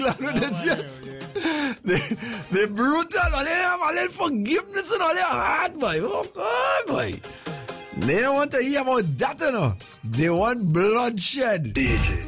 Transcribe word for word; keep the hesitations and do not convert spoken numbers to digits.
yes. They, they brutal, all they have a little forgiveness and all they hard, boy. Oh, God, boy. They don't want to hear about that, you know. They want bloodshed. D J